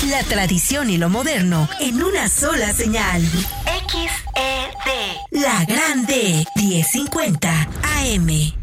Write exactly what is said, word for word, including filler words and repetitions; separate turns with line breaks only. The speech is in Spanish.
La tradición y lo moderno en una sola señal. X E D. La Grande, diez cincuenta A M.